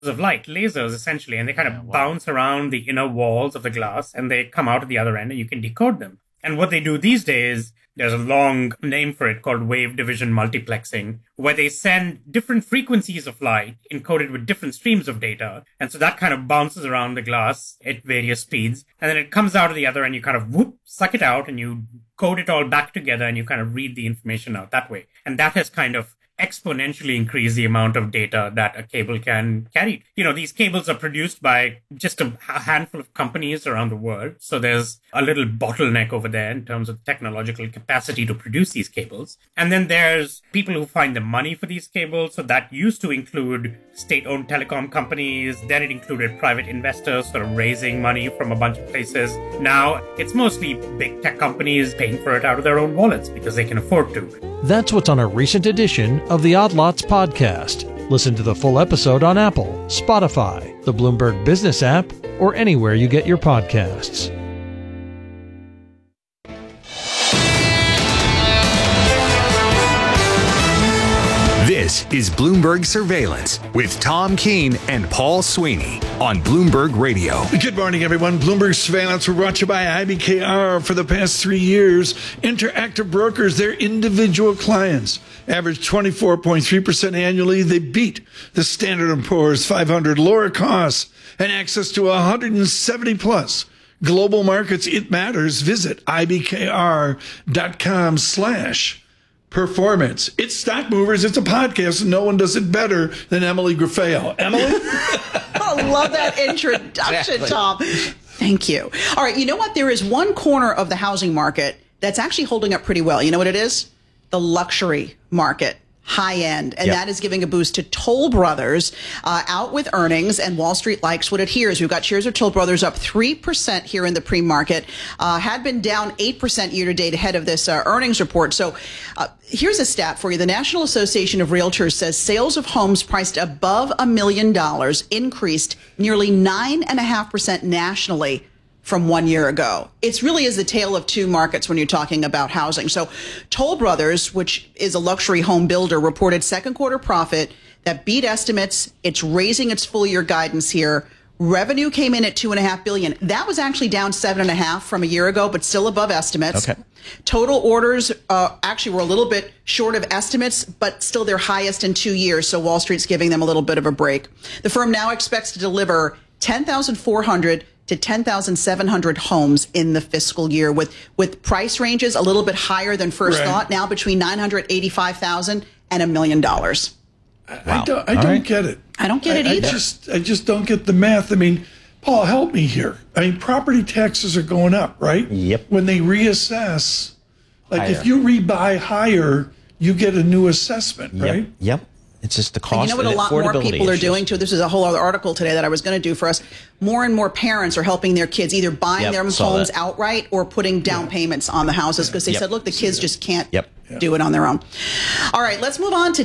of light, lasers essentially, and they kind of bounce around the inner walls of the glass and they come out at the other end and you can decode them. And what they do these days, there's a long name for it called wave division multiplexing, where they send different frequencies of light encoded with different streams of data. And so that kind of bounces around the glass at various speeds. And then it comes out of the other and you kind of whoop, suck it out and you code it all back together and you kind of read the information out that way. And that has kind of exponentially increase the amount of data that a cable can carry. You know, these cables are produced by just a handful of companies around the world. So there's a little bottleneck over there in terms of technological capacity to produce these cables. And then there's people who find the money for these cables. So that used to include state-owned telecom companies. Then it included private investors sort of raising money from a bunch of places. Now it's mostly big tech companies paying for it out of their own wallets because they can afford to. That's what's on a recent edition of the Odd Lots podcast. Listen to the full episode on Apple, Spotify, the Bloomberg Business app, or anywhere you get your podcasts. This is Bloomberg Surveillance with Tom Keene and Paul Sweeney on Bloomberg Radio. Good morning, everyone. Bloomberg Surveillance were brought to you by IBKR. For the past 3 years, Interactive Brokers, their individual clients, averaged 24.3% annually. They beat the Standard & Poor's 500, lower costs, and access to 170 plus global markets. It matters. Visit IBKR.com/performance. It's Stock Movers. It's a podcast, and no one does it better than Emily Grafeo. Emily? I love that introduction, Tom. Thank you. All right, you know what? There is one corner of the housing market that's actually holding up pretty well. You know what it is? The luxury market. High end. And that is giving a boost to Toll Brothers out with earnings, and Wall Street likes what it hears. We've got shares of Toll Brothers up 3% here in the pre-market, had been down 8% year to date ahead of this earnings report. So here's a stat for you. The National Association of Realtors says sales of homes priced above $1 million increased nearly 9.5% nationally from 1 year ago. It really is the tale of two markets when you're talking about housing. So Toll Brothers, which is a luxury home builder, reported second quarter profit that beat estimates. It's raising its full year guidance here. Revenue came in at $2.5 billion. That was actually down 7.5% from a year ago, but still above estimates. Okay. Total orders actually were a little bit short of estimates, but still their highest in 2 years. So Wall Street's giving them a little bit of a break. The firm now expects to deliver 10,400 to 10,700 homes in the fiscal year, with price ranges a little bit higher than first thought, now between $985,000 and $1 million. Wow. I don't get it. I don't get it either. I just don't get the math. I mean, Paul, help me here. I mean, property taxes are going up, right? Yep. When they reassess, like higher. If you rebuy higher, you get a new assessment, right? Yep. It's just the cost. And you know what a lot more people are doing too? This is a whole other article today that I was going to do for us. More and more parents are helping their kids either buying their homes outright or putting down payments on the houses because they said, look, the kids just can't do it on their own. All right, let's move on to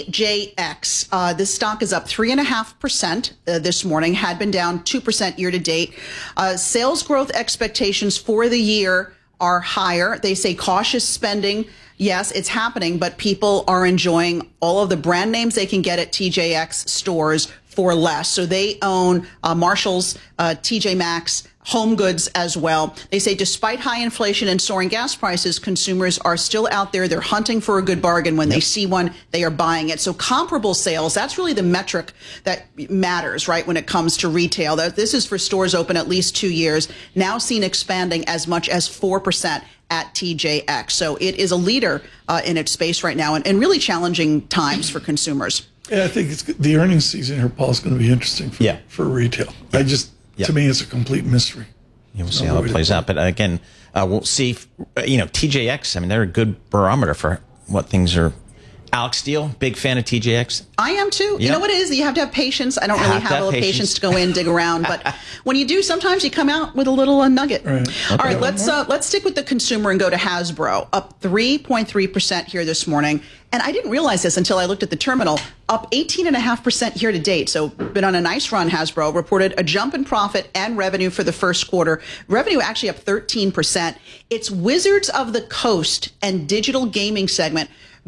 TJX. This stock is up 3.5% this morning, had been down 2% year to date. Sales growth expectations for the year are higher. They say cautious spending. Yes, it's happening, but people are enjoying all of the brand names they can get at TJX stores for less. So they own Marshalls, TJ Maxx, Home Goods as well. They say despite high inflation and soaring gas prices, consumers are still out there. They're hunting for a good bargain. When they see one, they are buying it. So comparable sales, that's really the metric that matters, right, when it comes to retail. This is for stores open at least 2 years, now seen expanding as much as 4% at TJX. So it is a leader in its space right now, and really challenging times for consumers. Yeah, I think the earnings season here, Paul, is going to be interesting for retail. To me, it's a complete mystery. We'll see how it plays out. But again, we'll see, TJX, I mean, they're a good barometer for what things are. Alex Steele, big fan of TJX. I am too. You know what it is? You have to have patience. I don't really have all the patience to go in, dig around. But when you do, sometimes you come out with a little nugget. Right. Okay. All right, let's stick with the consumer and go to Hasbro. Up 3.3% here this morning. And I didn't realize this until I looked at the terminal. Up 18.5% year to date. So been on a nice run. Hasbro reported a jump in profit and revenue for the first quarter. Revenue actually up 13%. Its Wizards of the Coast and digital gaming segment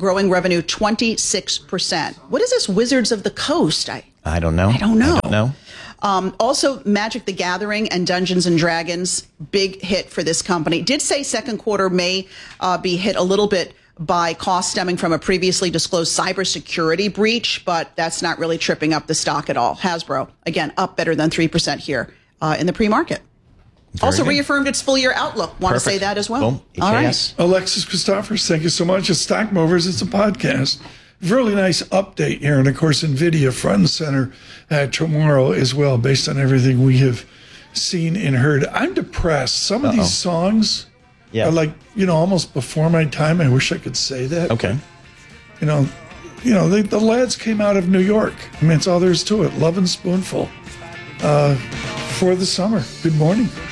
growing revenue 26%. What is this Wizards of the Coast? I don't know. I don't know. I don't know. Also, Magic the Gathering and Dungeons and Dragons, big hit for this company. Did say second quarter may be hit a little bit by costs stemming from a previously disclosed cybersecurity breach, but that's not really tripping up the stock at all. Hasbro, again, up better than 3% here in the pre-market. Also reaffirmed its full-year outlook. Want to say that as well? Boom. All right. Alexis Christophers, thank you so much. It's Stock Movers. It's a podcast. Really nice update here. And, of course, NVIDIA front and center tomorrow as well, based on everything we have seen and heard. I'm depressed. Some of these songs are like, almost before my time. I wish I could say that. Okay. The lads came out of New York. I mean, it's all there is to it. Love and Spoonful for the summer. Good morning.